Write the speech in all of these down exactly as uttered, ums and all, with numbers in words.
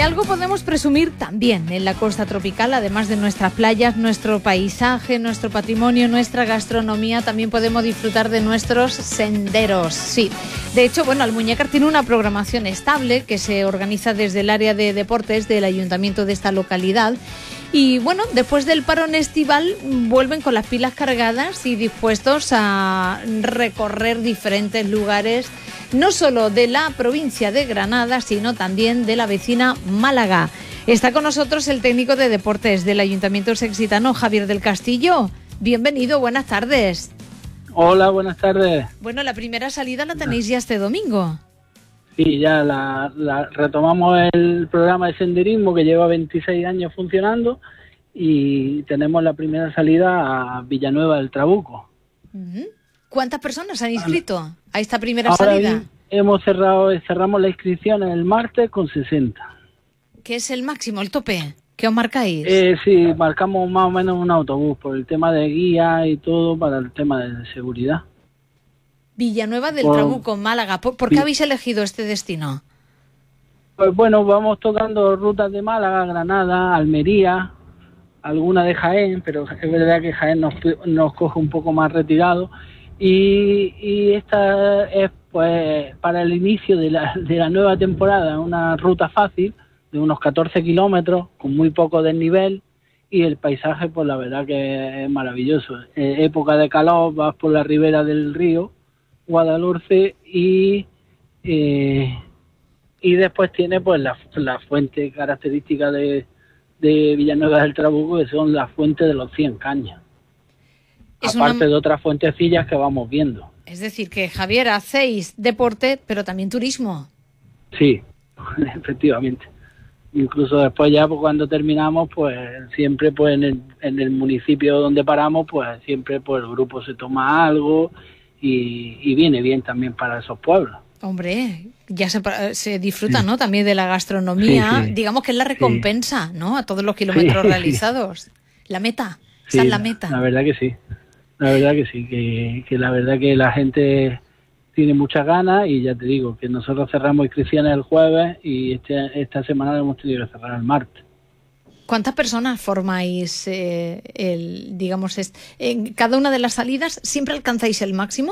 algo podemos presumir también en la costa tropical, además de nuestras playas, nuestro paisaje, nuestro patrimonio, nuestra gastronomía, también podemos disfrutar de nuestros senderos. Sí, de hecho, bueno, Almuñécar tiene una programación estable que se organiza desde el área de deportes del ayuntamiento de esta localidad. Y bueno, después del parón estival vuelven con las pilas cargadas y dispuestos a recorrer diferentes lugares, no solo de la provincia de Granada, sino también de la vecina Málaga. Está con nosotros el técnico de deportes del Ayuntamiento Sextitano, Javier del Castillo. Bienvenido, buenas tardes. Hola, buenas tardes. Bueno, la primera salida la tenéis ya este domingo. Sí, ya la, la retomamos el programa de senderismo que lleva veintiséis años funcionando y tenemos la primera salida a Villanueva del Trabuco. Uh-huh. ¿Cuántas personas han inscrito a esta primera Ahora salida? Hemos cerrado, cerramos la inscripción el martes con sesenta. ¿Qué es el máximo, el tope? ¿Qué os marcáis? Eh, sí, marcamos más o menos un autobús por el tema de guía y todo para el tema de seguridad. Villanueva del por, Trabuco, Málaga. ¿Por, ¿Por qué habéis elegido este destino? Pues bueno, vamos tocando rutas de Málaga, Granada, Almería, alguna de Jaén, pero es verdad que Jaén nos, nos coge un poco más retirado. Y, y esta es pues para el inicio de la, de la nueva temporada, una ruta fácil de unos catorce kilómetros, con muy poco desnivel, y el paisaje pues la verdad que es maravilloso. Eh, época de calor, vas por la ribera del río Guadalhorce y eh, y después tiene pues la, la fuente característica de, de Villanueva del Trabuco, que son las fuentes de los cien cañas, es aparte una... de otras fuentecillas que vamos viendo. Es decir que, Javier, hacéis deporte pero también turismo. Sí, efectivamente. Incluso después ya pues, cuando terminamos pues siempre pues en el, en el municipio donde paramos pues siempre pues el grupo se toma algo. Y, y viene bien también para esos pueblos. Hombre, ya se, se disfruta, sí, ¿no? También de la gastronomía. Sí, sí. Digamos que es la recompensa, sí, ¿no? A todos los kilómetros sí, realizados. La meta, sí, esa es la meta. La verdad que sí, la verdad que sí, que, que la verdad que la gente tiene muchas ganas y ya te digo que nosotros cerramos inscripciones el jueves y este, esta semana lo hemos tenido que cerrar el martes. ¿Cuántas personas formáis, eh, el, digamos, est- en cada una de las salidas? ¿Siempre alcanzáis el máximo?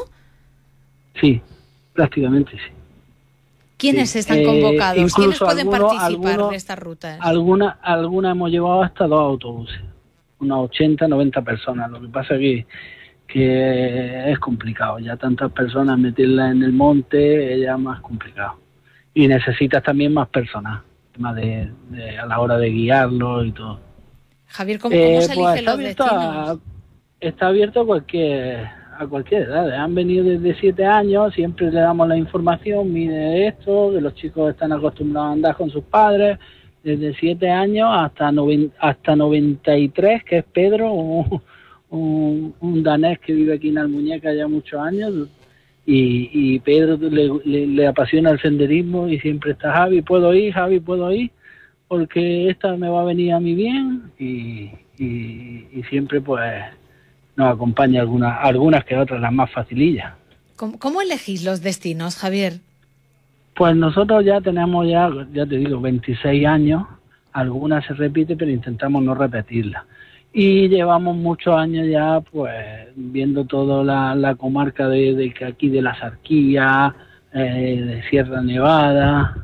Sí, prácticamente sí. ¿Quiénes sí. están convocados? Eh, ¿Quiénes pueden algunos, participar algunos, de estas rutas? Algunas alguna hemos llevado hasta dos autobuses, unas ochenta, noventa personas. Lo que pasa es que, que es complicado, ya tantas personas meterlas en el monte es ya más complicado. Y necesitas también más personas. De, de, a la hora de guiarlo y todo. Javier, ¿cómo, cómo eh, se eligen pues los abierto destinos? A, está abierto a cualquier, a cualquier edad. Han venido desde siete años, siempre le damos la información, mire esto, que los chicos están acostumbrados a andar con sus padres, desde siete años hasta, noven, hasta noventa y tres, que es Pedro, un, un, un danés que vive aquí en Almuñécar ya muchos años. Y, y Pedro le, le, le apasiona el senderismo y siempre está Javi, puedo ir, Javi, puedo ir, porque esta me va a venir a mí bien y, y, y siempre pues nos acompaña algunas, algunas que otras, las más facilillas. ¿Cómo, ¿Cómo elegís los destinos, Javier? Pues nosotros ya tenemos ya, ya te digo, veintiséis años, algunas se repiten pero intentamos no repetirlas. Y llevamos muchos años ya pues viendo toda la, la comarca de, de aquí de la Sarquía, eh, de Sierra Nevada,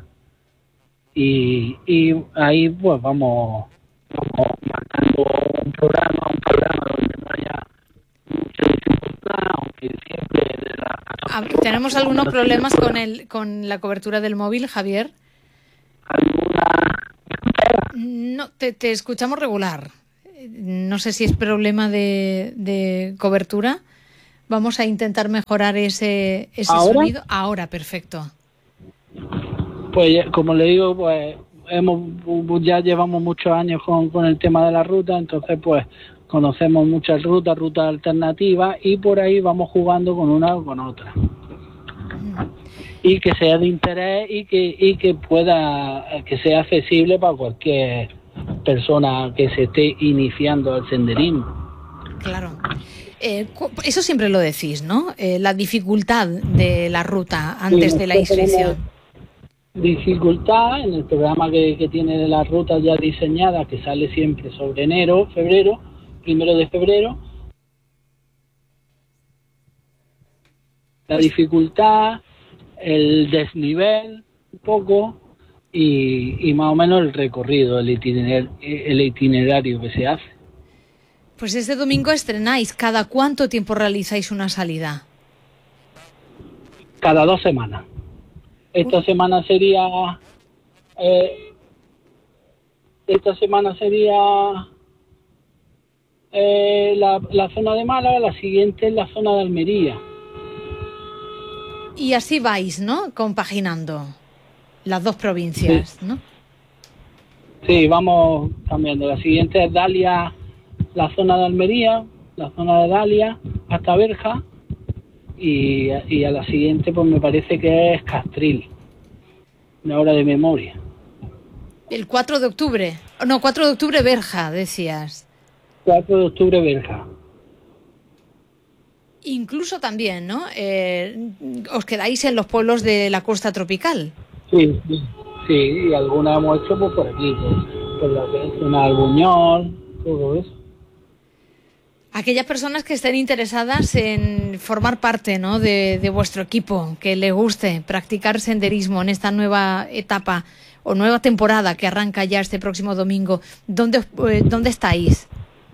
y, y ahí pues vamos, vamos marcando un programa, un programa donde no haya mucha dificultad, aunque siempre de la... Ah, ¿tenemos algunos problemas con el con la cobertura del móvil, Javier? ¿Alguna? No, te, te escuchamos regular. No sé si es problema de, de cobertura. Vamos a intentar mejorar ese, ese ¿Ahora? sonido. Ahora, perfecto. Pues como le digo, pues hemos ya llevamos muchos años con, con el tema de la ruta, entonces pues conocemos muchas rutas, rutas alternativas y por ahí vamos jugando con una o con otra. Mm. Y que sea de interés y que y que pueda que sea accesible para cualquier persona que se esté iniciando al senderismo. Claro. Eh, eso siempre lo decís, ¿no? Eh, la dificultad de la ruta antes sí, de la inscripción. dificultad en el programa que, que tiene de las rutas ya diseñadas, que sale siempre sobre enero, febrero, primero de febrero. La dificultad, el desnivel, un poco, y, y más o menos el recorrido, el itinerario, el itinerario que se hace. Pues este domingo estrenáis. ¿Cada cuánto tiempo realizáis una salida? Cada dos semanas. Esta semana sería... Eh, esta semana sería eh, la, la zona de Málaga, la siguiente es la zona de Almería. Y así vais, ¿no? Compaginando las dos provincias, sí. ¿no? Sí, vamos cambiando. La siguiente es Dalia, la zona de Almería, la zona de Dalia, hasta Berja, y, y a la siguiente pues me parece que es Castril, una hora de memoria. El cuatro de octubre, no, cuatro de octubre Berja, decías. cuatro de octubre Berja. Incluso también, ¿no? Eh, os quedáis en los pueblos de la costa tropical. Sí, sí, sí, y algunas hemos hecho pues, por aquí, por, por la zona del Buñol, todo eso. Aquellas personas que estén interesadas en formar parte, ¿no? de, de vuestro equipo, que les guste practicar senderismo en esta nueva etapa o nueva temporada que arranca ya este próximo domingo, ¿dónde, eh, ¿dónde estáis?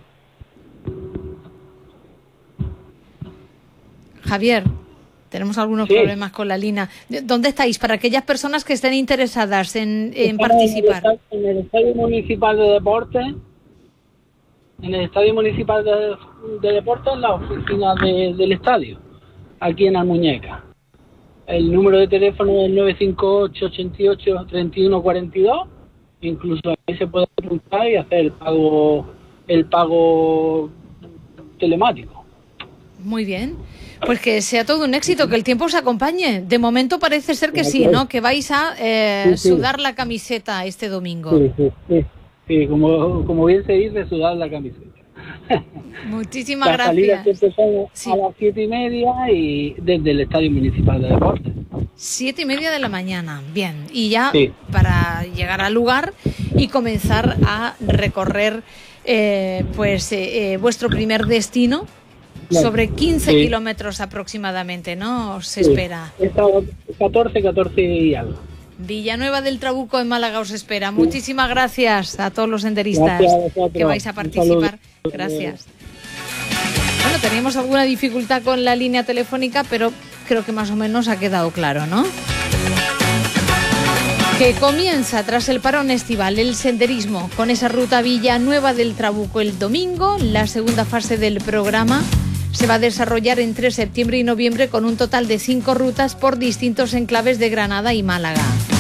Javier, tenemos algunos sí. problemas con la línea. ¿Dónde estáis para aquellas personas que estén interesadas en, en participar? En el, en el Estadio Municipal de Deportes, en el Estadio Municipal de, de Deportes, en la oficina de, del estadio, aquí en Almuñeca. El número de teléfono es nueve cinco ocho, ochenta y ocho, treinta y uno cuarenta y dos. Incluso ahí se puede apuntar y hacer el pago, el pago telemático. Muy bien. Pues que sea todo un éxito, que el tiempo os acompañe. De momento parece ser que sí, ¿no? Que vais a eh, sí, sí. sudar la camiseta este domingo. Sí, sí, sí. sí como, como bien se dice, sudar la camiseta. Muchísimas la gracias. Las salidas son sí. a las siete y media y desde el Estadio Municipal de Deportes. Siete y media de la mañana, bien. Y ya sí. para llegar al lugar y comenzar a recorrer eh, pues eh, eh, vuestro primer destino. Sobre quince sí. kilómetros aproximadamente, ¿no? Se sí. espera. catorce, catorce y algo. Villanueva del Trabuco en Málaga os espera. Sí. Muchísimas gracias a todos los senderistas gracias, que vais a participar. Gracias. Bueno, teníamos alguna dificultad con la línea telefónica, pero creo que más o menos ha quedado claro, ¿no? Que comienza tras el parón estival el senderismo con esa ruta Villanueva del Trabuco el domingo, la segunda fase del programa. Se va a desarrollar entre septiembre y noviembre con un total de cinco rutas por distintos enclaves de Granada y Málaga.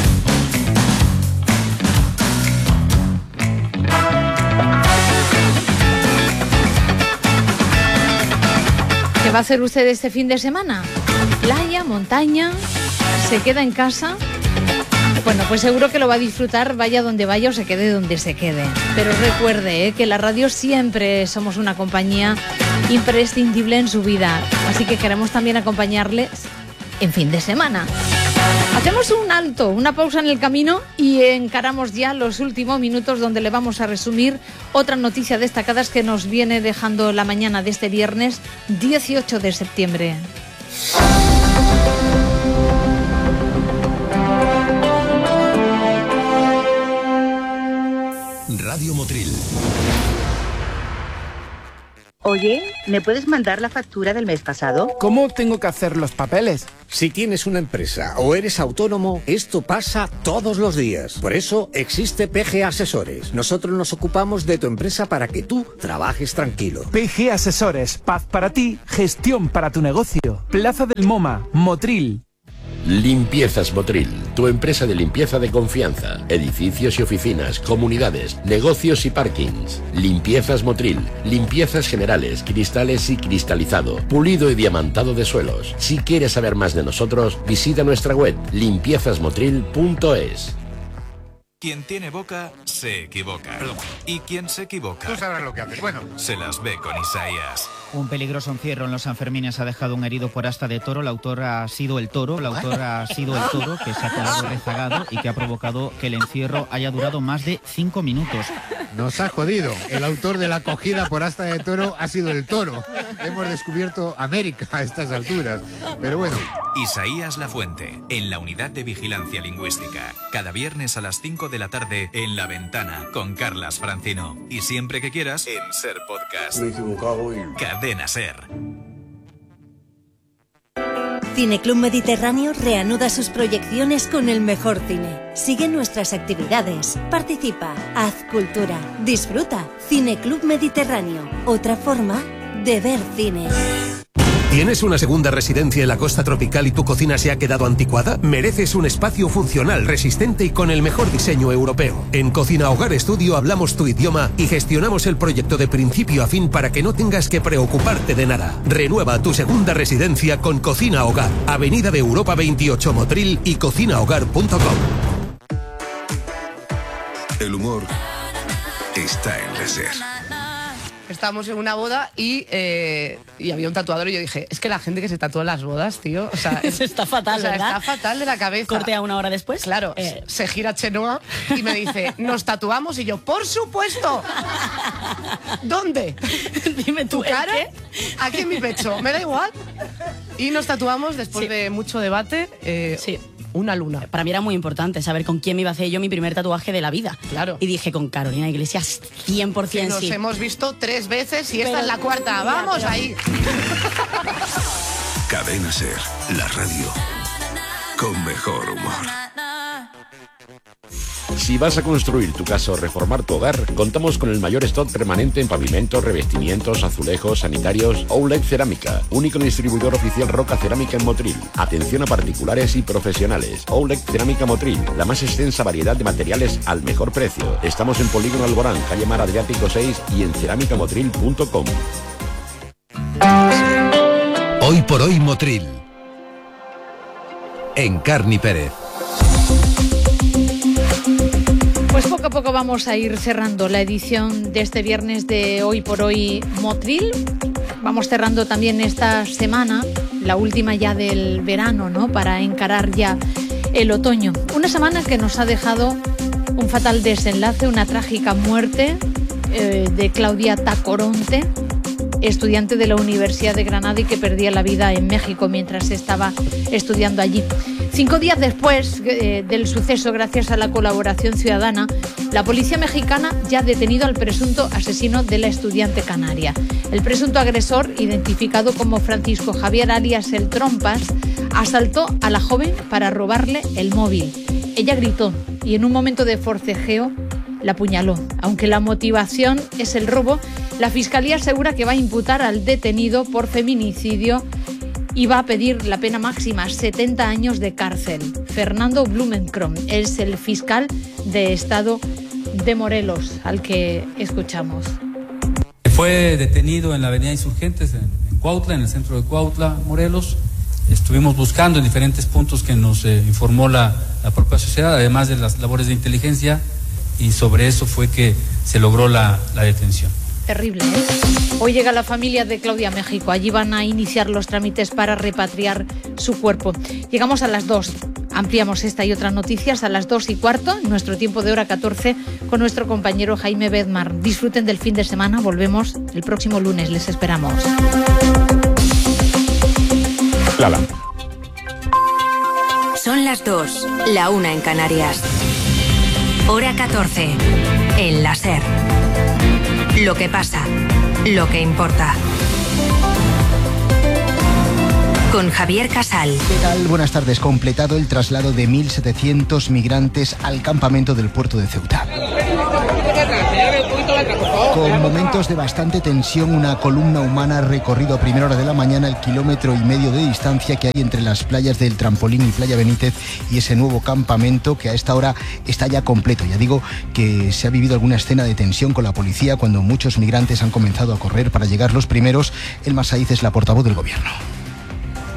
¿Qué va a hacer usted este fin de semana? ¿Playa, montaña? ¿Se queda en casa? Bueno, pues seguro que lo va a disfrutar, vaya donde vaya o se quede donde se quede. Pero recuerde ¿eh? que la radio siempre somos una compañía imprescindible en su vida. Así que queremos también acompañarles en fin de semana. Hacemos un alto, una pausa en el camino y encaramos ya los últimos minutos donde le vamos a resumir otras noticias destacadas que nos viene dejando la mañana de este viernes dieciocho de septiembre. Radio Motril. Oye, ¿me puedes mandar la factura del mes pasado? ¿Cómo tengo que hacer los papeles? Si tienes una empresa o eres autónomo, esto pasa todos los días. Por eso existe P G Asesores. Nosotros nos ocupamos de tu empresa para que tú trabajes tranquilo. P G Asesores, paz para ti, gestión para tu negocio. Plaza del MoMA, Motril. Limpiezas Motril, tu empresa de limpieza de confianza. Edificios y oficinas, comunidades, negocios y parkings. Limpiezas Motril, limpiezas generales, cristales y cristalizado, pulido y diamantado de suelos. Si quieres saber más de nosotros, visita nuestra web limpiezas motril punto es. Quien tiene boca, se equivoca. Y quien se equivoca... Tú sabrás lo que haces. Bueno. Se las ve con Isaías. Un peligroso encierro en los Sanfermines ha dejado un herido por asta de toro. La autora ha sido el toro. La autora ha sido el toro que se ha quedado rezagado y que ha provocado que el encierro haya durado más de cinco minutos. Nos ha jodido. El autor de la acogida por asta de toro ha sido el toro. Hemos descubierto América a estas alturas. Pero bueno. Isaías Lafuente, en la Unidad de Vigilancia Lingüística. Cada viernes a las cinco de la tarde en La Ventana con Carlas Francino. Y siempre que quieras en Ser Podcast. Me he equivocado y... Cadena Ser. Cineclub Mediterráneo reanuda sus proyecciones con el mejor cine. Sigue nuestras actividades, participa, haz cultura, disfruta. Cineclub Mediterráneo, otra forma de ver cine. ¿Tienes una segunda residencia en la costa tropical y tu cocina se ha quedado anticuada? Mereces un espacio funcional, resistente y con el mejor diseño europeo. En Cocina Hogar Estudio hablamos tu idioma y gestionamos el proyecto de principio a fin para que no tengas que preocuparte de nada. Renueva tu segunda residencia con Cocina Hogar. Avenida de Europa veintiocho Motril y cocina hogar punto com. El humor está en la Ser. Estábamos en una boda y, eh, y había un tatuador y yo dije, es que la gente que se tatúa en las bodas, tío, o sea, es, está fatal, o sea, ¿verdad? Está fatal de la cabeza. Cortea una hora después. Claro, eh. se gira Chenoa y me dice, ¿nos tatuamos? Y yo, ¡por supuesto! ¿Dónde? Dime tú, ¿Tu cara? ¿qué? Aquí en mi pecho, me da igual. Y nos tatuamos después sí. de mucho debate. Eh, sí. Una luna. Para mí era muy importante saber con quién me iba a hacer yo mi primer tatuaje de la vida. Claro. Y dije, con Carolina Iglesias, cien por ciento Nos sí. hemos visto tres veces y pero, esta es la cuarta. Ya, ¡Vamos pero... ahí! Cadena Ser, la radio con mejor humor. Si vas a construir tu casa o reformar tu hogar, contamos con el mayor stock permanente en pavimentos, revestimientos, azulejos, sanitarios. Outlet Cerámica, único distribuidor oficial Roca Cerámica en Motril. Atención a particulares y profesionales. Outlet Cerámica Motril, la más extensa variedad de materiales al mejor precio. Estamos en Polígono Alborán, calle Mar Adriático seis y en cerámica motril punto com. Hoy por hoy Motril. En Carni Pérez. Pues poco a poco vamos a ir cerrando la edición de este viernes de Hoy por Hoy Motril. Vamos cerrando también esta semana, la última ya del verano, ¿no? Para encarar ya el otoño. Una semana que nos ha dejado un fatal desenlace, una trágica muerte eh, de Claudia Tacoronte, estudiante de la Universidad de Granada y que perdía la vida en México mientras estaba estudiando allí. Cinco días después eh, del suceso, gracias a la colaboración ciudadana, la policía mexicana ya ha detenido al presunto asesino de la estudiante canaria. El presunto agresor, identificado como Francisco Javier alias El Trompas, asaltó a la joven para robarle el móvil. Ella gritó y en un momento de forcejeo la apuñaló. Aunque la motivación es el robo, la Fiscalía asegura que va a imputar al detenido por feminicidio y va a pedir la pena máxima, setenta años de cárcel. Fernando Blumenkron es el fiscal de Estado de Morelos, al que escuchamos. Fue detenido en la avenida Insurgentes, en Cuautla, en el centro de Cuautla, Morelos. Estuvimos buscando en diferentes puntos que nos eh, informó la, la propia sociedad, además de las labores de inteligencia, y sobre eso fue que se logró la, la detención. Terrible, ¿eh? Hoy llega la familia de Claudia a México. Allí van a iniciar los trámites para repatriar su cuerpo. Llegamos a las dos. Ampliamos esta y otras noticias a las dos y cuarto, en nuestro tiempo de hora catorce, con nuestro compañero Jaime Bedmar. Disfruten del fin de semana. Volvemos el próximo lunes. Les esperamos. Lala. Son las dos, la una en Canarias. Hora catorce, en la Ser. Lo que pasa, lo que importa. Con Javier Casal. ¿Qué tal? Buenas tardes. Completado el traslado de mil setecientos migrantes al campamento del puerto de Ceuta. Con momentos de bastante tensión, una columna humana ha recorrido a primera hora de la mañana el kilómetro y medio de distancia que hay entre las playas del Trampolín y Playa Benítez y ese nuevo campamento que a esta hora está ya completo. Ya digo que se ha vivido alguna escena de tensión con la policía cuando muchos migrantes han comenzado a correr para llegar los primeros. Elma Saiz es la portavoz del gobierno.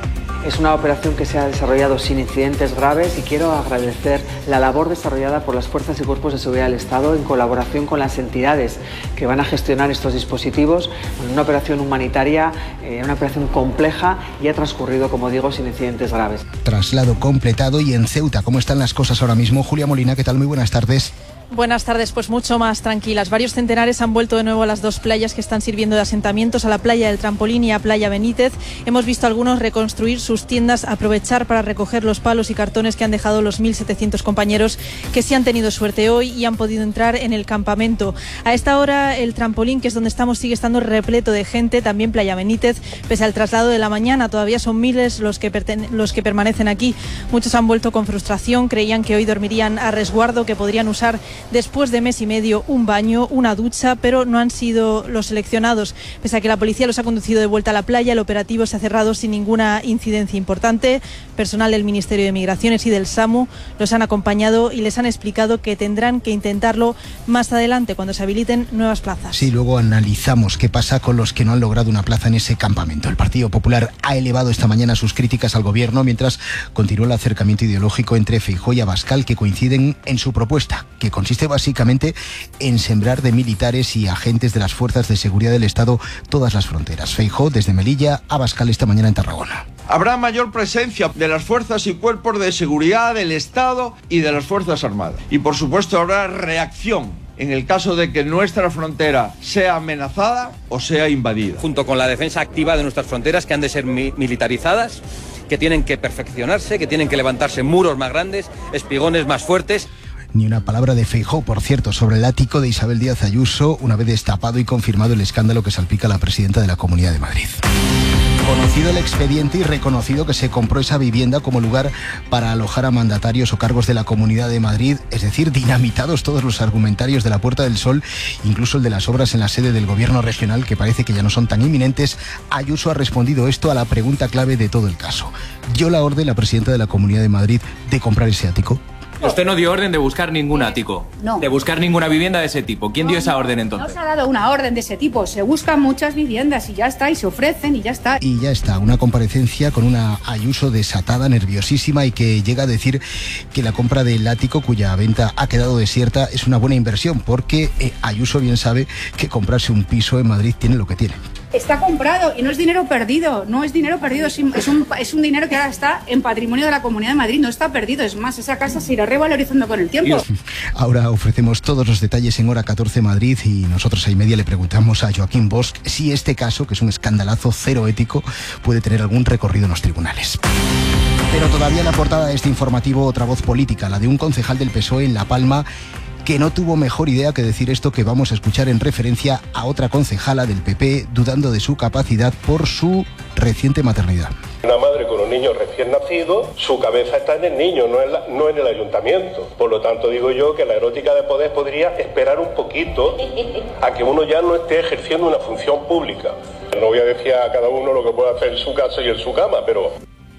Es una operación que se ha desarrollado sin incidentes graves y quiero agradecer la labor desarrollada por las fuerzas y cuerpos de seguridad del Estado en colaboración con las entidades que van a gestionar estos dispositivos. Una operación humanitaria, eh, una operación compleja y ha transcurrido, como digo, sin incidentes graves. Traslado completado. Y en Ceuta, ¿cómo están las cosas ahora mismo? Julia Molina, ¿qué tal? Muy buenas tardes. Buenas tardes, pues mucho más tranquilas. Varios centenares han vuelto de nuevo a las dos playas que están sirviendo de asentamientos, a la playa del Trampolín y a Playa Benítez. Hemos visto a algunos reconstruir sus tiendas, aprovechar para recoger los palos y cartones que han dejado los mil setecientos compañeros que sí han tenido suerte hoy y han podido entrar en el campamento. A esta hora el Trampolín, que es donde estamos, sigue estando repleto de gente, también Playa Benítez, pese al traslado de la mañana. Todavía son miles los que, perten- los que permanecen aquí. Muchos han vuelto con frustración, creían que hoy dormirían a resguardo, que podrían usar después de mes y medio un baño, una ducha, pero no han sido los seleccionados. Pese a que la policía los ha conducido de vuelta a la playa, el operativo se ha cerrado sin ninguna incidencia importante. Personal del Ministerio de Migraciones y del SAMU los han acompañado y les han explicado que tendrán que intentarlo más adelante, cuando se habiliten nuevas plazas. Sí, luego analizamos qué pasa con los que no han logrado una plaza en ese campamento. El Partido Popular ha elevado esta mañana sus críticas al gobierno, mientras continúa el acercamiento ideológico entre Feijóo y Abascal, que coinciden en su propuesta, que consiste básicamente básicamente en sembrar de militares y agentes de las fuerzas de seguridad del Estado todas las fronteras. Feijóo desde Melilla, Abascal esta mañana en Tarragona. Habrá mayor presencia de las fuerzas y cuerpos de seguridad del Estado y de las Fuerzas Armadas. Y por supuesto habrá reacción en el caso de que nuestra frontera sea amenazada o sea invadida. Junto con la defensa activa de nuestras fronteras, que han de ser mi- militarizadas, que tienen que perfeccionarse, que tienen que levantarse muros más grandes, espigones más fuertes. Ni una palabra de Feijóo, por cierto, sobre el ático de Isabel Díaz Ayuso, una vez destapado y confirmado el escándalo que salpica a la presidenta de la Comunidad de Madrid. Conocido el expediente y reconocido que se compró esa vivienda como lugar para alojar a mandatarios o cargos de la Comunidad de Madrid, es decir, dinamitados todos los argumentarios de la Puerta del Sol, incluso el de las obras en la sede del gobierno regional, que parece que ya no son tan inminentes. Ayuso ha respondido esto a la pregunta clave de todo el caso. ¿Dio la orden la presidenta de la Comunidad de Madrid de comprar ese ático? Usted no dio orden de buscar ningún ático, no. de buscar ninguna vivienda de ese tipo. ¿Quién no, dio esa no, orden entonces? No se ha dado una orden de ese tipo, se buscan muchas viviendas y ya está, y se ofrecen y ya está. Y ya está, una comparecencia con una Ayuso desatada, nerviosísima, y que llega a decir que la compra del ático, cuya venta ha quedado desierta, es una buena inversión, porque eh, Ayuso bien sabe que comprarse un piso en Madrid tiene lo que tiene. Está comprado y no es dinero perdido, no es dinero perdido, es un, es un dinero que ahora está en patrimonio de la Comunidad de Madrid, no está perdido, es más, esa casa se irá revalorizando con el tiempo. Ahora ofrecemos todos los detalles en Hora catorce Madrid, y nosotros a y media le preguntamos a Joaquín Bosch si este caso, que es un escandalazo cero ético, puede tener algún recorrido en los tribunales. Pero todavía en la portada de este informativo otra voz política, la de un concejal del P S O E en La Palma, que no tuvo mejor idea que decir esto que vamos a escuchar en referencia a otra concejala del P P, dudando de su capacidad por su reciente maternidad. Una madre con un niño recién nacido, su cabeza está en el niño, no en, la, no en el ayuntamiento. Por lo tanto, digo yo que la erótica de poder podría esperar un poquito a que uno ya no esté ejerciendo una función pública. No voy a decir a cada uno lo que puede hacer en su casa y en su cama, pero...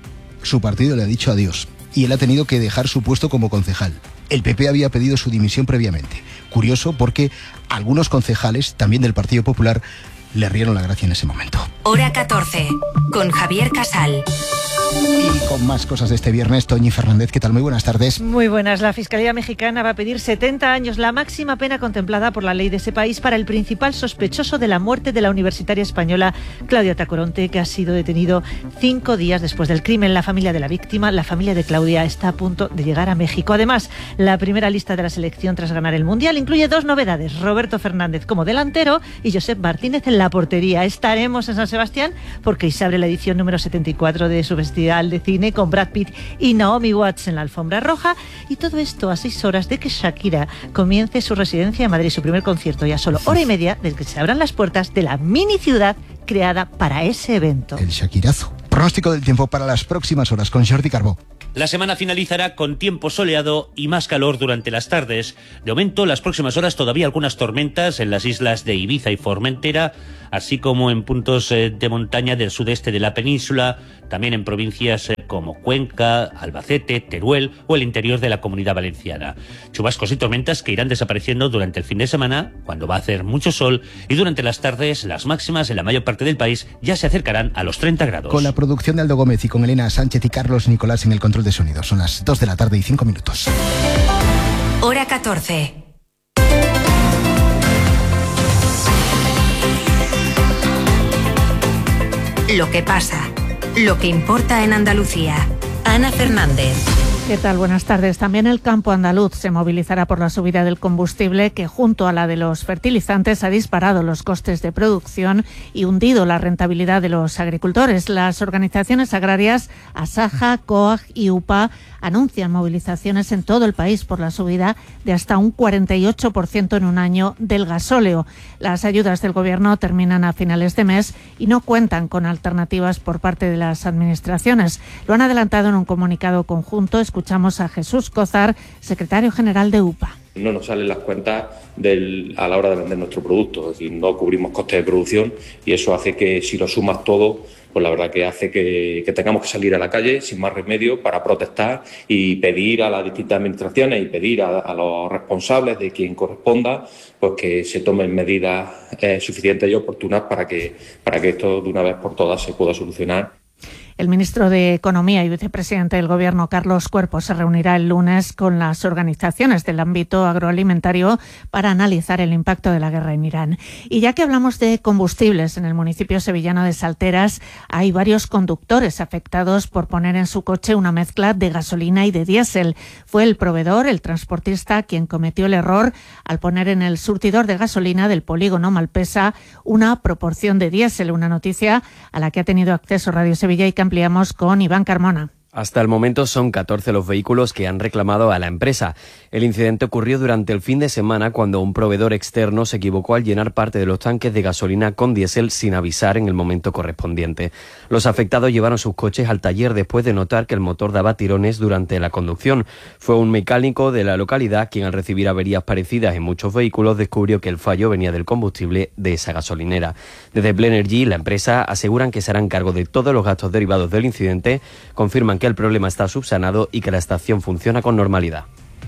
Su partido le ha dicho adiós y él ha tenido que dejar su puesto como concejal. El P P había pedido su dimisión previamente. Curioso, porque algunos concejales, también del Partido Popular, le rieron la gracia en ese momento. Hora catorce, con Javier Casal. Y con más cosas de este viernes, Toñi Fernández, ¿qué tal? Muy buenas tardes. Muy buenas. La Fiscalía Mexicana va a pedir setenta años, la máxima pena contemplada por la ley de ese país, para el principal sospechoso de la muerte de la universitaria española Claudia Tacoronte, que ha sido detenido cinco días después del crimen. La familia de la víctima, la familia de Claudia, está a punto de llegar a México. Además, la primera lista de la selección tras ganar el Mundial incluye dos novedades: Roberto Fernández como delantero y Josep Martínez en la portería. Estaremos en San Sebastián porque hoy se abre la edición número setenta y cuatro de su Festival de Cine, con Brad Pitt y Naomi Watts en la alfombra roja, y todo esto a seis horas de que Shakira comience su residencia en Madrid, su primer concierto, y a solo hora y media de que se abran las puertas de la mini ciudad creada para ese evento. El Shakirazo. Pronóstico del tiempo para las próximas horas con Jordi Carbó. La semana finalizará con tiempo soleado y más calor durante las tardes. De momento, las próximas horas todavía algunas tormentas en las islas de Ibiza y Formentera, así como en puntos de montaña del sudeste de la península, también en provincias como Cuenca, Albacete, Teruel o el interior de la Comunidad Valenciana. Chubascos y tormentas que irán desapareciendo durante el fin de semana, cuando va a hacer mucho sol, y durante las tardes las máximas en la mayor parte del país ya se acercarán a los treinta grados. Con la producción de Aldo Gómez y con Elena Sánchez y Carlos Nicolás en el control de sonido. Son las dos de la tarde y cinco minutos. Hora catorce. Lo que pasa, lo que importa en Andalucía. Ana Fernández. ¿Qué tal? Buenas tardes. También el campo andaluz se movilizará por la subida del combustible que, junto a la de los fertilizantes, ha disparado los costes de producción y hundido la rentabilidad de los agricultores. Las organizaciones agrarias Asaja, COAG y UPA anuncian movilizaciones en todo el país por la subida de hasta un cuarenta y ocho por ciento en un año del gasóleo. Las ayudas del Gobierno terminan a finales de mes y no cuentan con alternativas por parte de las administraciones. Lo han adelantado en un comunicado conjunto. Escuchamos a Jesús Cózar, secretario general de UPA. No nos salen las cuentas del, a la hora de vender nuestro producto, es decir, no cubrimos costes de producción y eso hace que si lo sumas todo, pues la verdad que hace que, que tengamos que salir a la calle sin más remedio para protestar y pedir a las distintas administraciones y pedir a, a los responsables de quien corresponda pues que se tomen medidas eh, suficientes y oportunas para que, para que esto de una vez por todas se pueda solucionar. El ministro de Economía y vicepresidente del Gobierno, Carlos Cuerpo, se reunirá el lunes con las organizaciones del ámbito agroalimentario para analizar el impacto de la guerra en Irán. Y ya que hablamos de combustibles, en el municipio sevillano de Salteras hay varios conductores afectados por poner en su coche una mezcla de gasolina y de diésel. Fue el proveedor, el transportista, quien cometió el error al poner en el surtidor de gasolina del polígono Malpesa una proporción de diésel. Una noticia a la que ha tenido acceso Radio Sevilla y que ampliamos con Iván Carmona. Hasta el momento son catorce los vehículos que han reclamado a la empresa. El incidente ocurrió durante el fin de semana cuando un proveedor externo se equivocó al llenar parte de los tanques de gasolina con diésel sin avisar en el momento correspondiente. Los afectados llevaron sus coches al taller después de notar que el motor daba tirones durante la conducción. Fue un mecánico de la localidad quien, al recibir averías parecidas en muchos vehículos, descubrió que el fallo venía del combustible de esa gasolinera. Desde Blenergy, la empresa, aseguran que se harán cargo de todos los gastos derivados del incidente, confirman que el problema está subsanado y que la estación funciona con normalidad.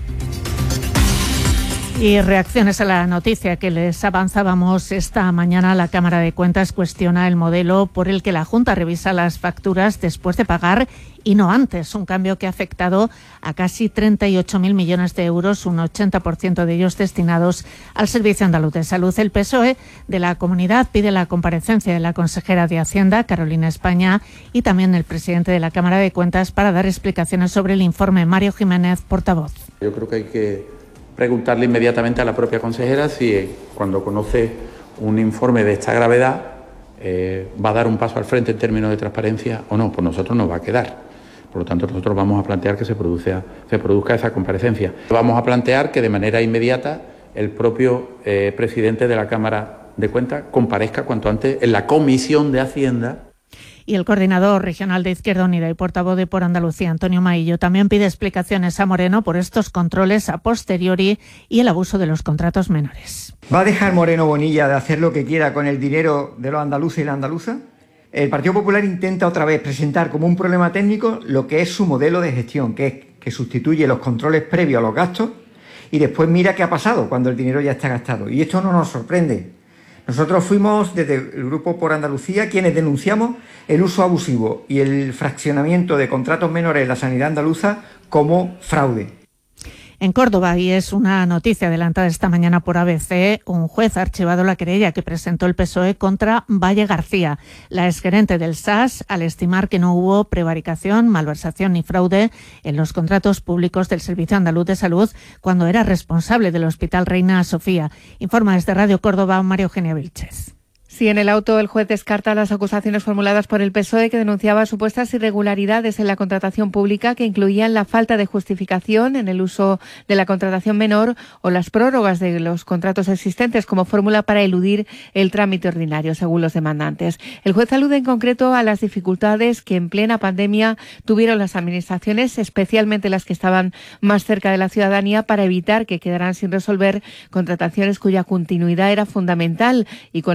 Y reacciones a la noticia que les avanzábamos esta mañana. La Cámara de Cuentas cuestiona el modelo por el que la Junta revisa las facturas después de pagar y no antes, un cambio que ha afectado a casi treinta y ocho mil millones de euros, un ochenta por ciento de ellos destinados al Servicio Andaluz de Salud. El P S O E de la comunidad pide la comparecencia de la consejera de Hacienda, Carolina España, y también el presidente de la Cámara de Cuentas para dar explicaciones sobre el informe. Mario Jiménez, portavoz. Yo creo que hay que preguntarle inmediatamente a la propia consejera si cuando conoce un informe de esta gravedad eh, va a dar un paso al frente en términos de transparencia o no. Por nosotros no va a quedar. Por lo tanto, nosotros vamos a plantear que se produzca, se produzca esa comparecencia. Vamos a plantear que de manera inmediata el propio eh, presidente de la Cámara de Cuentas comparezca cuanto antes en la Comisión de Hacienda. Y el coordinador regional de Izquierda Unida y portavoz de Por Andalucía, Antonio Maillo, también pide explicaciones a Moreno por estos controles a posteriori y el abuso de los contratos menores. ¿Va a dejar Moreno Bonilla de hacer lo que quiera con el dinero de los andaluces y la andaluza? El Partido Popular intenta otra vez presentar como un problema técnico lo que es su modelo de gestión, que es que sustituye los controles previos a los gastos y después mira qué ha pasado cuando el dinero ya está gastado. Y esto no nos sorprende. Nosotros fuimos desde el Grupo Por Andalucía quienes denunciamos el uso abusivo y el fraccionamiento de contratos menores en la sanidad andaluza como fraude. En Córdoba, y es una noticia adelantada esta mañana por A B C, un juez ha archivado la querella que presentó el P S O E contra Valle García, la exgerente del S A S, al estimar que no hubo prevaricación, malversación ni fraude en los contratos públicos del Servicio Andaluz de Salud cuando era responsable del Hospital Reina Sofía. Informa desde Radio Córdoba María Eugenia Vilchez. Sí, en el auto el juez descarta las acusaciones formuladas por el P S O E que denunciaba supuestas irregularidades en la contratación pública que incluían la falta de justificación en el uso de la contratación menor o las prórrogas de los contratos existentes como fórmula para eludir el trámite ordinario, según los demandantes. El juez alude en concreto a las dificultades que en plena pandemia tuvieron las administraciones, especialmente las que estaban más cerca de la ciudadanía, para evitar que quedaran sin resolver contrataciones cuya continuidad era fundamental y con la necesidad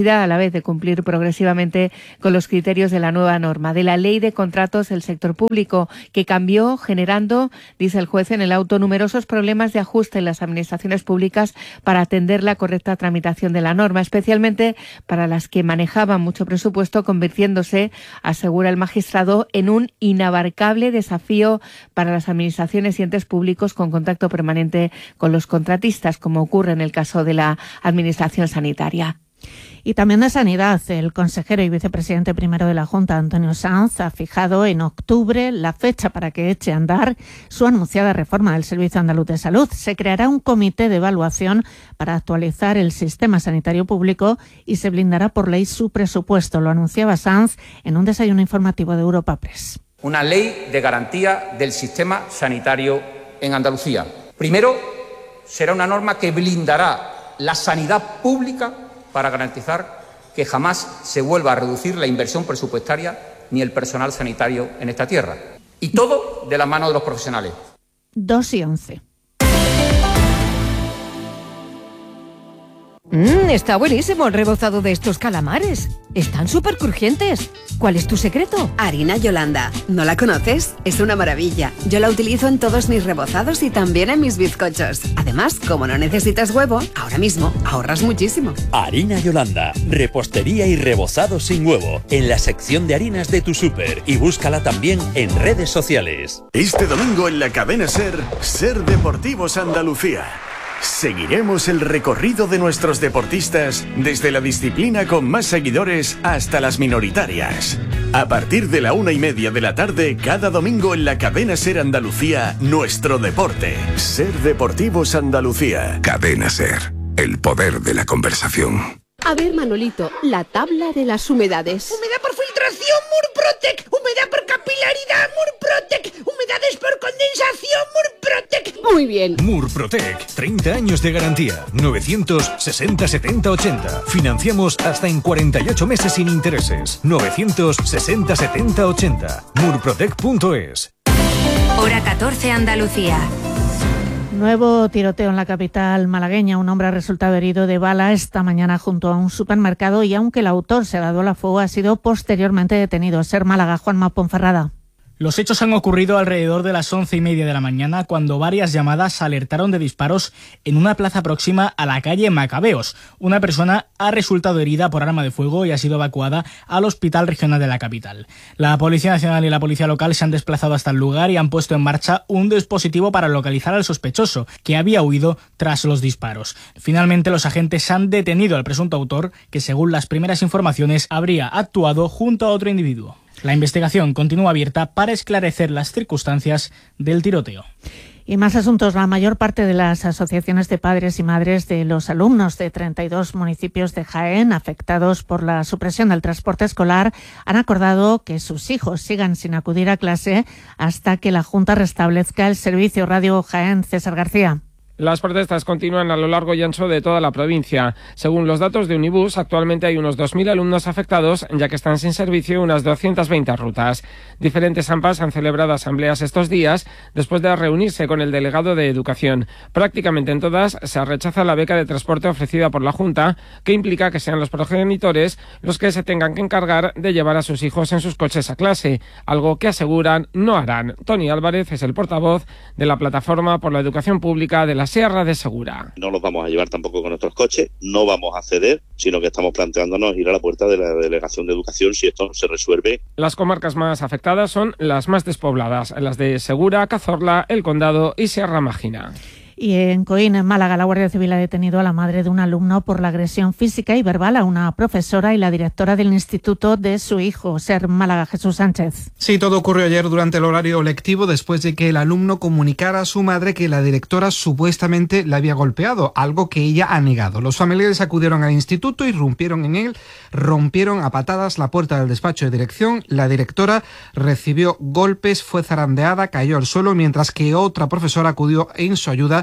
necesidad a la vez de cumplir progresivamente con los criterios de la nueva norma, de la Ley de Contratos del Sector Público, que cambió generando, dice el juez en el auto, numerosos problemas de ajuste en las administraciones públicas para atender la correcta tramitación de la norma, especialmente para las que manejaban mucho presupuesto, convirtiéndose, asegura el magistrado, en un inabarcable desafío para las administraciones y entes públicos con contacto permanente con los contratistas, como ocurre en el caso de la Administración Sanitaria. Y también de Sanidad, el consejero y vicepresidente primero de la Junta, Antonio Sanz, ha fijado en octubre la fecha para que eche a andar su anunciada reforma del Servicio Andaluz de Salud. Se creará un comité de evaluación para actualizar el sistema sanitario público y se blindará por ley su presupuesto. Lo anunciaba Sanz en un desayuno informativo de Europa Press. Una ley de garantía del sistema sanitario en Andalucía. Primero, será una norma que blindará la sanidad pública para garantizar que jamás se vuelva a reducir la inversión presupuestaria ni el personal sanitario en esta tierra. Y todo de la mano de los profesionales. dos y once. Mmm, está buenísimo el rebozado de estos calamares. Están súper crujientes. ¿Cuál es tu secreto? Harina Yolanda. ¿No la conoces? Es una maravilla. Yo la utilizo en todos mis rebozados y también en mis bizcochos. Además, como no necesitas huevo, ahora mismo ahorras muchísimo. Harina Yolanda. Repostería y rebozado sin huevo. En la sección de harinas de tu súper. Y búscala también en redes sociales. Este domingo en la cadena SER, SER Deportivos Andalucía. Seguiremos el recorrido de nuestros deportistas desde la disciplina con más seguidores hasta las minoritarias. A partir de la una y media de la tarde, cada domingo en la cadena SER Andalucía, nuestro deporte. SER Deportivos Andalucía. Cadena SER, el poder de la conversación. A ver, Manolito, la tabla de las humedades. Humedad por filtración, Murprotec. Humedad por capilaridad, Murprotec. Humedades por condensación, Murprotec. Muy bien. Murprotec, treinta años de garantía. novecientos sesenta setenta ochenta. Financiamos hasta en cuarenta y ocho meses sin intereses. novecientos sesenta setenta ochenta. murprotec punto es. Hora catorce, Andalucía. Nuevo tiroteo en la capital malagueña. Un hombre ha resultado herido de bala esta mañana junto a un supermercado y aunque el autor se ha dado la fuga, ha sido posteriormente detenido. SER Málaga, Juanma Ponferrada. Los hechos han ocurrido alrededor de las once y media de la mañana, cuando varias llamadas alertaron de disparos en una plaza próxima a la calle Macabeos. Una persona ha resultado herida por arma de fuego y ha sido evacuada al Hospital Regional de la capital. La Policía Nacional y la Policía Local se han desplazado hasta el lugar y han puesto en marcha un dispositivo para localizar al sospechoso, que había huido tras los disparos. Finalmente, los agentes han detenido al presunto autor, que según las primeras informaciones habría actuado junto a otro individuo. La investigación continúa abierta para esclarecer las circunstancias del tiroteo. Y más asuntos. La mayor parte de las asociaciones de padres y madres de los alumnos de treinta y dos municipios de Jaén afectados por la supresión del transporte escolar han acordado que sus hijos sigan sin acudir a clase hasta que la Junta restablezca el servicio. Radio Jaén, César García. Las protestas continúan a lo largo y ancho de toda la provincia. Según los datos de Unibus, actualmente hay unos dos mil alumnos afectados, ya que están sin servicio unas doscientas veinte rutas. Diferentes A M P As han celebrado asambleas estos días después de reunirse con el delegado de Educación. Prácticamente en todas se rechaza la beca de transporte ofrecida por la Junta, que implica que sean los progenitores los que se tengan que encargar de llevar a sus hijos en sus coches a clase, algo que aseguran no harán. Tony Álvarez es el portavoz de la Plataforma por la Educación Pública de la Sierra de Segura. No los vamos a llevar tampoco con nuestros coches, no vamos a ceder, sino que estamos planteándonos ir a la puerta de la Delegación de Educación si esto no se resuelve. Las comarcas más afectadas son las más despobladas, las de Segura, Cazorla, El Condado y Sierra Mágina. Y en Coín, en Málaga, la Guardia Civil ha detenido a la madre de un alumno por la agresión física y verbal a una profesora y la directora del instituto de su hijo. SER Málaga, Jesús Sánchez. Sí, todo ocurrió ayer durante el horario lectivo después de que el alumno comunicara a su madre que la directora supuestamente la había golpeado, algo que ella ha negado. Los familiares acudieron al instituto y rompieron en él, rompieron a patadas la puerta del despacho de dirección. La directora recibió golpes, fue zarandeada, cayó al suelo, mientras que otra profesora acudió en su ayuda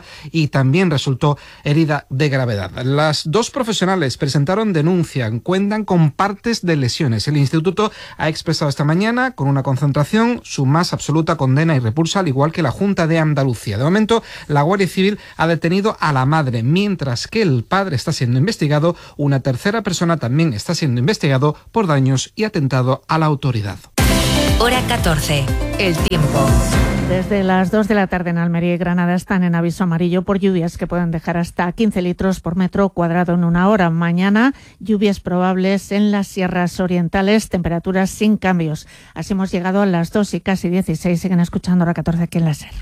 y también resultó herida de gravedad. Las dos profesionales presentaron denuncia, cuentan con partes de lesiones. El instituto ha expresado esta mañana, con una concentración, su más absoluta condena y repulsa, al igual que la Junta de Andalucía. De momento, la Guardia Civil ha detenido a la madre, mientras que el padre está siendo investigado. Una tercera persona también está siendo investigado por daños y atentado a la autoridad. Hora catorce. El tiempo. Desde las dos de la tarde en Almería y Granada están en aviso amarillo por lluvias que pueden dejar hasta quince litros por metro cuadrado en una hora. Mañana, lluvias probables en las sierras orientales, temperaturas sin cambios. Así hemos llegado a las dos y casi dieciséis. Siguen escuchando Hora catorce aquí en la SER.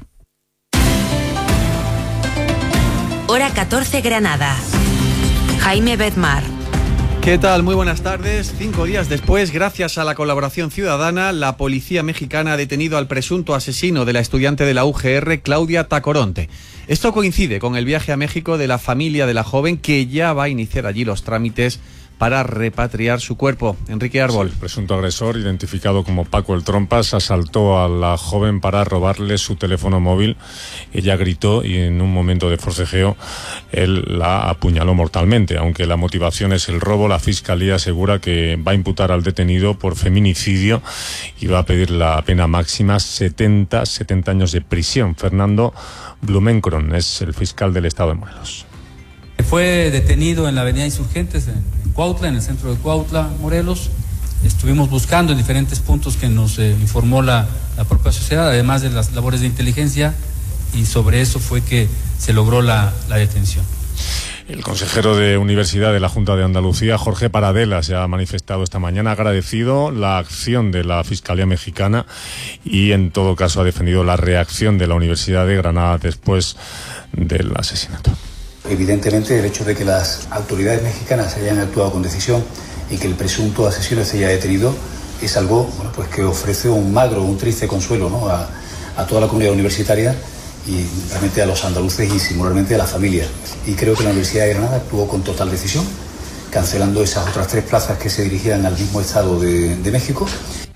Hora catorce Granada. Jaime Bedmar. ¿Qué tal? Muy buenas tardes. Cinco días después, gracias a la colaboración ciudadana, la policía mexicana ha detenido al presunto asesino de la estudiante de la U G R, Claudia Tacoronte. Esto coincide con el viaje a México de la familia de la joven, que ya va a iniciar allí los trámites para repatriar su cuerpo. Enrique Árbol. Sí, el presunto agresor, identificado como Paco el Trompas, asaltó a la joven para robarle su teléfono móvil. Ella gritó y en un momento de forcejeo él la apuñaló mortalmente. Aunque la motivación es el robo, la Fiscalía asegura que va a imputar al detenido por feminicidio y va a pedir la pena máxima, setenta, setenta años de prisión. Fernando Blumenkron es el fiscal del Estado de Morelos. Fue detenido en la avenida Insurgentes, en Cuautla, en el centro de Cuautla, Morelos. Estuvimos buscando en diferentes puntos que nos eh, informó la, la propia sociedad, además de las labores de inteligencia, y sobre eso fue que se logró la, la detención. El consejero de Universidad de la Junta de Andalucía, Jorge Paradela, se ha manifestado esta mañana, ha agradecido la acción de la Fiscalía Mexicana y en todo caso ha defendido la reacción de la Universidad de Granada después del asesinato. Evidentemente, el hecho de que las autoridades mexicanas hayan actuado con decisión y que el presunto asesino se haya detenido es algo, bueno, pues que ofrece un magro, un triste consuelo, ¿no?, a, a toda la comunidad universitaria y realmente a los andaluces y singularmente a las familias. Y creo que la Universidad de Granada actuó con total decisión, cancelando esas otras tres plazas que se dirigían al mismo estado de, de México.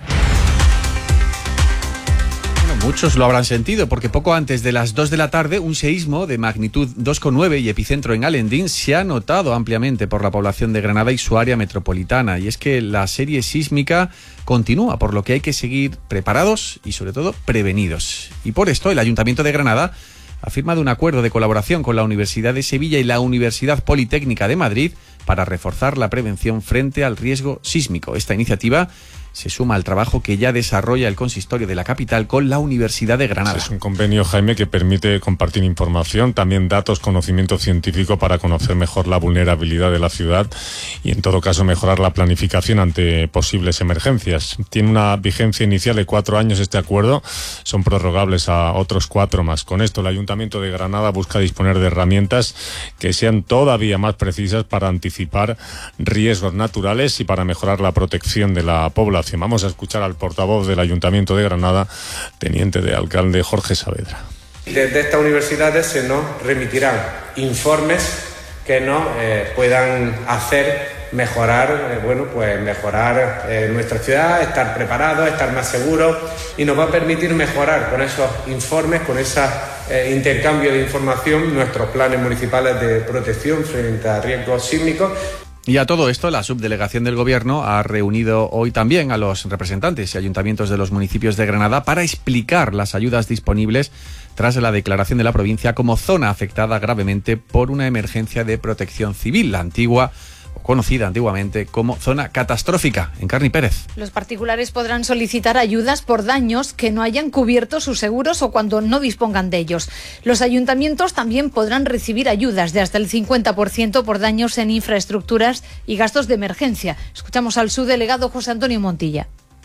Muchos lo habrán sentido porque poco antes de las dos de la tarde un seísmo de magnitud dos coma nueve y epicentro en Alendín se ha notado ampliamente por la población de Granada y su área metropolitana. Y es que la serie sísmica continúa, por lo que hay que seguir preparados y sobre todo prevenidos. Y por esto el Ayuntamiento de Granada ha firmado un acuerdo de colaboración con la Universidad de Sevilla y la Universidad Politécnica de Madrid para reforzar la prevención frente al riesgo sísmico. Esta iniciativa se suma al trabajo que ya desarrolla el consistorio de la capital con la Universidad de Granada. Es un convenio, Jaime, que permite compartir información, también datos, conocimiento científico para conocer mejor la vulnerabilidad de la ciudad y en todo caso mejorar la planificación ante posibles emergencias. Tiene una vigencia inicial de cuatro años este acuerdo, son prorrogables a otros cuatro más. Con esto el Ayuntamiento de Granada busca disponer de herramientas que sean todavía más precisas para anticipar riesgos naturales y para mejorar la protección de la población. Vamos a escuchar al portavoz del Ayuntamiento de Granada, teniente de alcalde Jorge Saavedra. Desde estas universidades se nos remitirán informes que nos eh, puedan hacer mejorar, eh, bueno, pues mejorar eh, nuestra ciudad, estar preparados, estar más seguros, y nos va a permitir mejorar con esos informes, con ese eh, intercambio de información, nuestros planes municipales de protección frente a riesgos sísmicos. Y a todo esto, la subdelegación del Gobierno ha reunido hoy también a los representantes y ayuntamientos de los municipios de Granada para explicar las ayudas disponibles tras la declaración de la provincia como zona afectada gravemente por una emergencia de protección civil, la antigua o conocida antiguamente como zona catastrófica. Encarni Pérez. Los particulares podrán solicitar ayudas por daños que no hayan cubierto sus seguros o cuando no dispongan de ellos. Los ayuntamientos también podrán recibir ayudas de hasta el cincuenta por ciento por daños en infraestructuras y gastos de emergencia. Escuchamos al subdelegado José Antonio Montilla.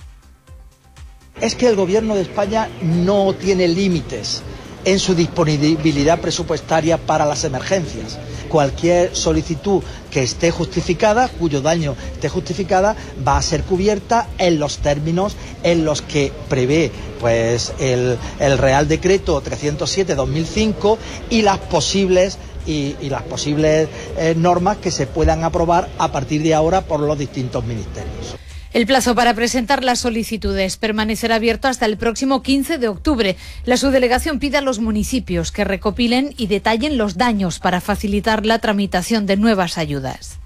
Es que el Gobierno de España no tiene límites en su disponibilidad presupuestaria para las emergencias. Cualquier solicitud que esté justificada, cuyo daño esté justificada, va a ser cubierta en los términos en los que prevé pues el, el Real Decreto trescientos siete barra dos mil cinco y las posibles y, y las posibles eh, normas que se puedan aprobar a partir de ahora por los distintos ministerios. El plazo para presentar las solicitudes permanecerá abierto hasta el próximo quince de octubre. La subdelegación pide a los municipios que recopilen y detallen los daños para facilitar la tramitación de nuevas ayudas.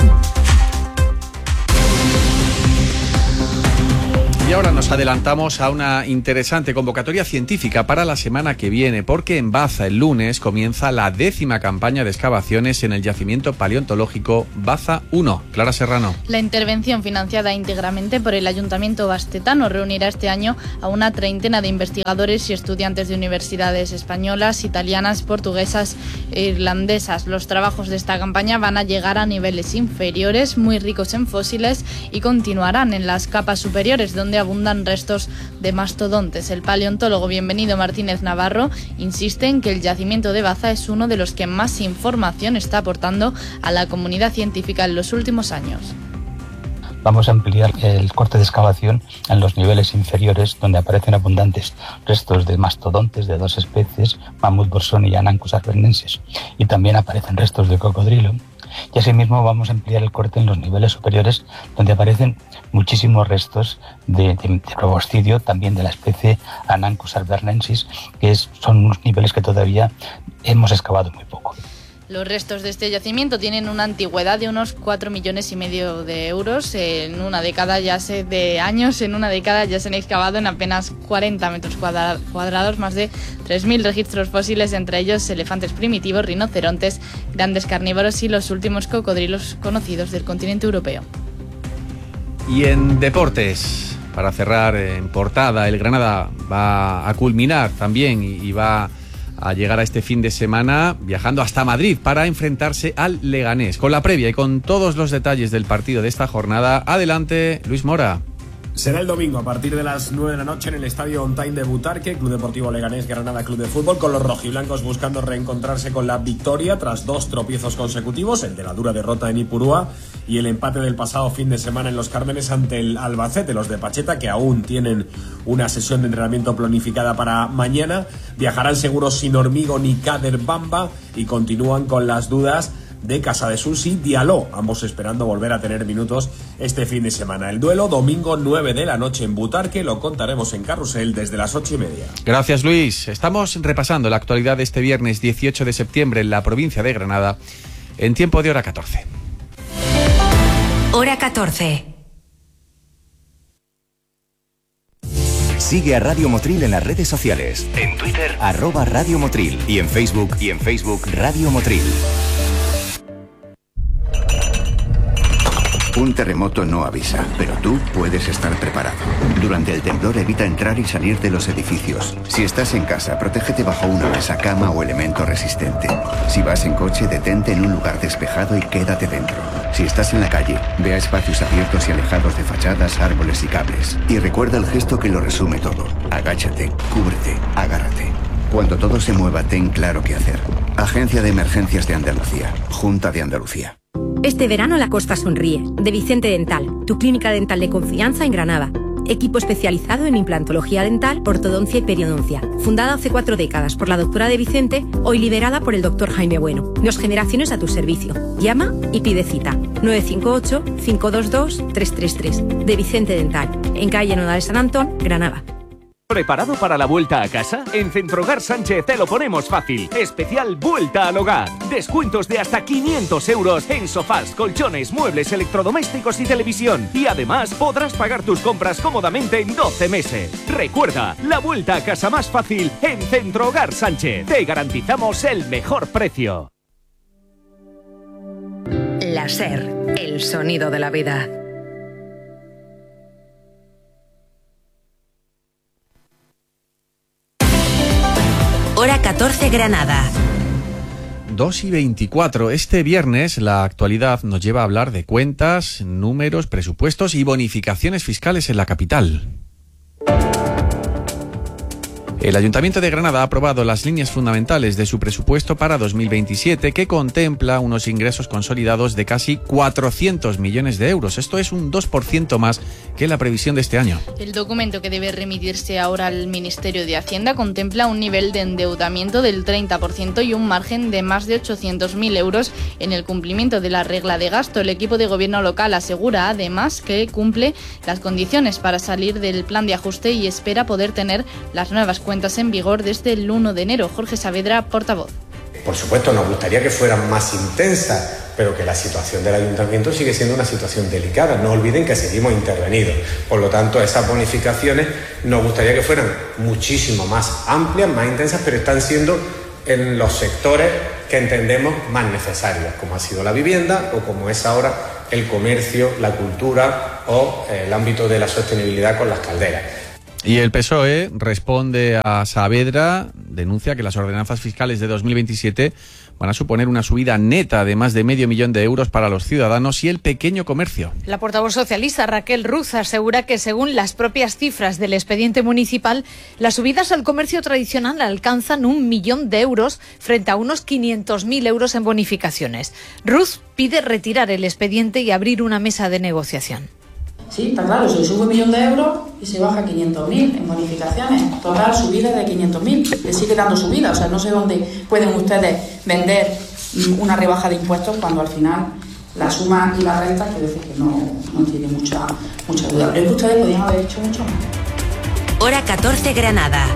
Y ahora nos adelantamos a una interesante convocatoria científica para la semana que viene, porque en Baza el lunes comienza la décima campaña de excavaciones en el yacimiento paleontológico Baza uno. Clara Serrano. La intervención, financiada íntegramente por el Ayuntamiento bastetano, reunirá este año a una treintena de investigadores y estudiantes de universidades españolas, italianas, portuguesas e irlandesas. Los trabajos de esta campaña van a llegar a niveles inferiores, muy ricos en fósiles, y continuarán en las capas superiores, donde abundan restos de mastodontes. El paleontólogo Bienvenido Martínez Navarro insiste en que el yacimiento de Baza es uno de los que más información está aportando a la comunidad científica en los últimos años. Vamos a ampliar el corte de excavación en los niveles inferiores, donde aparecen abundantes restos de mastodontes de dos especies, Mamut borsoni y Anancus arbernensis, y también aparecen restos de cocodrilo. Y asimismo vamos a ampliar el corte en los niveles superiores, donde aparecen muchísimos restos de, de, de proboscidio, también de la especie Anancus arbernensis, que es, son unos niveles que todavía hemos excavado muy poco. Los restos de este yacimiento tienen una antigüedad de unos cuatro millones y medio de euros. En una década ya se de años, en una década ya se han excavado en apenas cuarenta metros cuadrados más de tres mil registros fósiles, entre ellos elefantes primitivos, rinocerontes, grandes carnívoros y los últimos cocodrilos conocidos del continente europeo. Y en deportes, para cerrar en portada, el Granada va a culminar también y, y va a llegar a este fin de semana viajando hasta Madrid para enfrentarse al Leganés. Con la previa y con todos los detalles del partido de esta jornada, adelante Luis Mora. Será el domingo a partir de las nueve de la noche en el estadio On Time de Butarque, Club Deportivo Leganés, Granada Club de Fútbol, con los rojiblancos buscando reencontrarse con la victoria tras dos tropiezos consecutivos, el de la dura derrota en Ipurúa y el empate del pasado fin de semana en Los Cármenes ante el Albacete. Los de Pacheta, que aún tienen una sesión de entrenamiento planificada para mañana, viajarán seguro sin Hormigo ni Kader Bamba y continúan con las dudas de Casadesus y Diallo, ambos esperando volver a tener minutos este fin de semana. El duelo domingo nueve de la noche en Butarque, lo contaremos en Carrusel desde las ocho y media. Gracias, Luis. Estamos repasando la actualidad de este viernes dieciocho de septiembre en la provincia de Granada en tiempo de hora catorce. Hora catorce. Sigue a Radio Motril en las redes sociales. En Twitter, arroba Radio Motril. Y en Facebook, y en Facebook, Radio Motril. Un terremoto no avisa, pero tú puedes estar preparado. Durante el temblor evita entrar y salir de los edificios. Si estás en casa, protégete bajo una mesa, cama o elemento resistente. Si vas en coche, detente en un lugar despejado y quédate dentro. Si estás en la calle, ve a espacios abiertos y alejados de fachadas, árboles y cables. Y recuerda el gesto que lo resume todo. Agáchate, cúbrete, agárrate. Cuando todo se mueva, ten claro qué hacer. Agencia de Emergencias de Andalucía. Junta de Andalucía. Este verano la costa sonríe. De Vicente Dental, tu clínica dental de confianza en Granada. Equipo especializado en implantología dental, ortodoncia y periodoncia. Fundada hace cuatro décadas por la doctora de Vicente, hoy liderada por el doctor Jaime Bueno. Dos generaciones a tu servicio. Llama y pide cita. nueve cinco ocho, cinco dos dos, tres tres tres. De Vicente Dental, en calle Nodal San Antón, Granada. ¿Preparado para la vuelta a casa? En Centrogar Sánchez te lo ponemos fácil. Especial Vuelta al Hogar. Descuentos de hasta quinientos euros en sofás, colchones, muebles, electrodomésticos y televisión. Y además podrás pagar tus compras cómodamente en doce meses. Recuerda, la vuelta a casa más fácil en Centrogar Sánchez. Te garantizamos el mejor precio. La SER, el sonido de la vida. Hora catorce, Granada. dos y veinticuatro. Este viernes la actualidad nos lleva a hablar de cuentas, números, presupuestos y bonificaciones fiscales en la capital. El Ayuntamiento de Granada ha aprobado las líneas fundamentales de su presupuesto para dos mil veintisiete, que contempla unos ingresos consolidados de casi cuatrocientos millones de euros. Esto es un dos por ciento más que la previsión de este año. El documento, que debe remitirse ahora al Ministerio de Hacienda, contempla un nivel de endeudamiento del treinta por ciento y un margen de más de ochocientos mil euros en el cumplimiento de la regla de gasto. El equipo de gobierno local asegura además que cumple las condiciones para salir del plan de ajuste y espera poder tener las nuevas cuentas en vigor desde el uno de enero. Jorge Saavedra, portavoz. Por supuesto, nos gustaría que fueran más intensas, pero que la situación del ayuntamiento sigue siendo una situación delicada. No olviden que seguimos intervenidos. Por lo tanto, esas bonificaciones nos gustaría que fueran muchísimo más amplias, más intensas, pero están siendo en los sectores que entendemos más necesarios, como ha sido la vivienda o como es ahora el comercio, la cultura o el ámbito de la sostenibilidad con las calderas. Y el P S O E responde a Saavedra, denuncia que las ordenanzas fiscales de dos mil veintisiete van a suponer una subida neta de más de medio millón de euros para los ciudadanos y el pequeño comercio. La portavoz socialista Raquel Ruz asegura que, según las propias cifras del expediente municipal, las subidas al comercio tradicional alcanzan un millón de euros frente a unos quinientos mil euros en bonificaciones. Ruz pide retirar el expediente y abrir una mesa de negociación. Sí, está claro, se sube un millón de euros y se baja quinientos mil en bonificaciones. Total subida de quinientos mil, le sigue dando subida. O sea, no sé dónde pueden ustedes vender una rebaja de impuestos cuando al final la suma y la renta, quiero decir que no, no tiene mucha, mucha duda. Pero es que ustedes podían haber hecho mucho más. Hora catorce, Granada.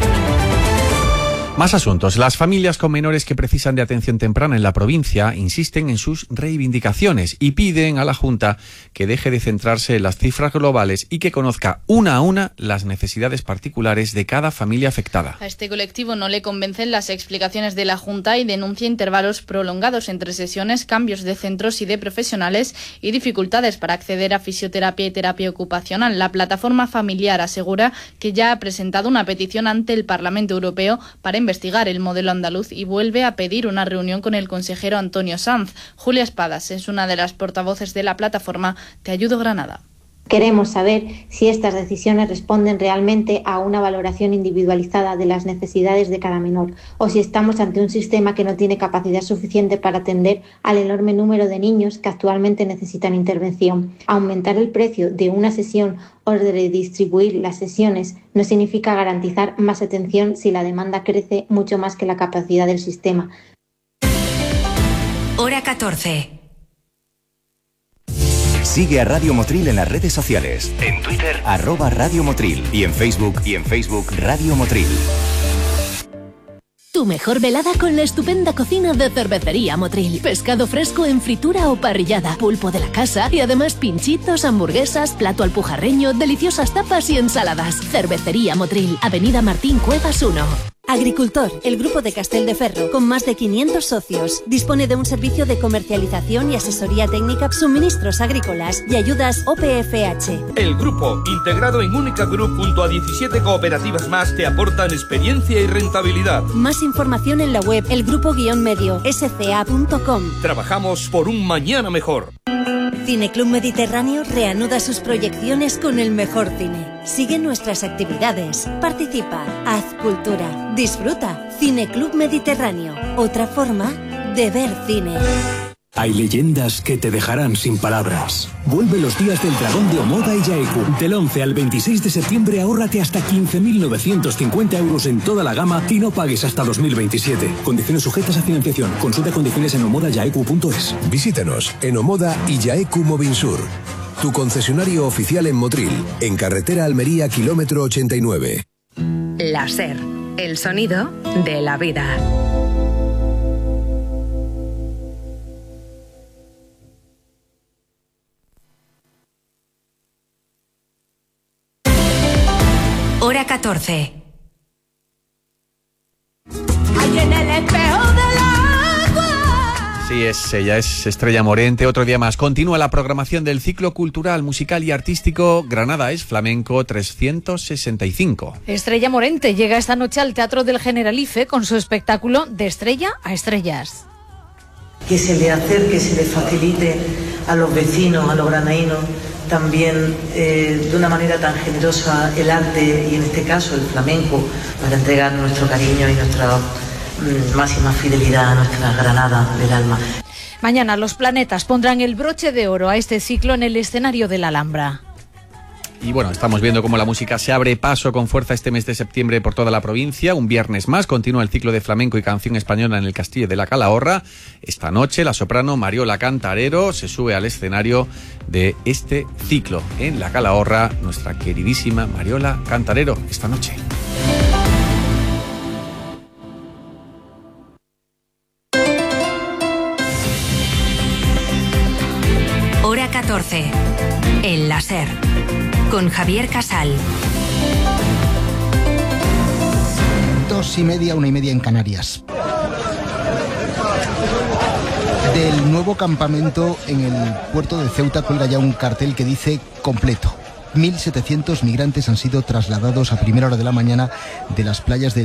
Más asuntos. Las familias con menores que precisan de atención temprana en la provincia insisten en sus reivindicaciones y piden a la Junta que deje de centrarse en las cifras globales y que conozca una a una las necesidades particulares de cada familia afectada. A este colectivo no le convencen las explicaciones de la Junta y denuncia intervalos prolongados entre sesiones, cambios de centros y de profesionales y dificultades para acceder a fisioterapia y terapia ocupacional. La plataforma familiar asegura que ya ha presentado una petición ante el Parlamento Europeo para investigar el modelo andaluz y vuelve a pedir una reunión con el consejero Antonio Sanz. Julia Espadas es una de las portavoces de la plataforma Te Ayudo Granada. Queremos saber si estas decisiones responden realmente a una valoración individualizada de las necesidades de cada menor o si estamos ante un sistema que no tiene capacidad suficiente para atender al enorme número de niños que actualmente necesitan intervención. Aumentar el precio de una sesión o redistribuir las sesiones no significa garantizar más atención si la demanda crece mucho más que la capacidad del sistema. Hora catorce. Sigue a Radio Motril en las redes sociales. En Twitter, arroba Radio Motril. Y en Facebook, y en Facebook, Radio Motril. Tu mejor velada con la estupenda cocina de Cervecería Motril. Pescado fresco en fritura o parrillada, pulpo de la casa y además pinchitos, hamburguesas, plato alpujarreño, deliciosas tapas y ensaladas. Cervecería Motril, Avenida Martín Cuevas uno. Agricultor, el grupo de Castelldeferro, con más de quinientos socios, dispone de un servicio de comercialización y asesoría técnica, suministros agrícolas y ayudas O P F H. El grupo, integrado en Única Group junto a diecisiete cooperativas más, te aportan experiencia y rentabilidad. Más información en la web elgrupo-medio s c a punto com. Trabajamos por un mañana mejor. Cineclub Mediterráneo reanuda sus proyecciones con el mejor cine. Sigue nuestras actividades, participa, haz cultura, disfruta. Cineclub Mediterráneo, otra forma de ver cine. Hay leyendas que te dejarán sin palabras. Vuelve los días del dragón de Omoda y Yaeku. Del once al veintiséis de septiembre ahórrate hasta quince mil novecientos cincuenta euros en toda la gama y no pagues hasta dos mil veintisiete. Condiciones sujetas a financiación. Consulta condiciones en omoda yaeku punto es. Visítanos en Omoda y Yaeku Movinsur. Tu concesionario oficial en Motril, en carretera Almería, kilómetro ochenta y nueve. La SER, el sonido de la vida. Hora catorce. Hay en el espejo del agua. Sí, es, ella es Estrella Morente. Otro día más. Continúa la programación del ciclo cultural, musical y artístico Granada es Flamenco trescientos sesenta y cinco. Estrella Morente llega esta noche al Teatro del Generalife con su espectáculo De Estrella a Estrellas. Que se le acerque, se le facilite a los vecinos, a los granadinos, también eh, de una manera tan generosa el arte y en este caso el flamenco para entregar nuestro cariño y nuestra mm, máxima fidelidad a nuestra Granada del alma. Mañana los Planetas pondrán el broche de oro a este ciclo en el escenario de la Alhambra. Y bueno, estamos viendo cómo la música se abre paso con fuerza este mes de septiembre por toda la provincia. Un viernes más continúa el ciclo de flamenco y canción española en el Castillo de la Calahorra. Esta noche la soprano Mariola Cantarero se sube al escenario de este ciclo en la Calahorra. Nuestra queridísima Mariola Cantarero esta noche. Hora catorce. El láser. Con Javier Casal. Dos y media, una y media en Canarias. Del nuevo campamento en el puerto de Ceuta cuelga ya un cartel que dice completo. mil setecientos migrantes han sido trasladados a primera hora de la mañana de las playas de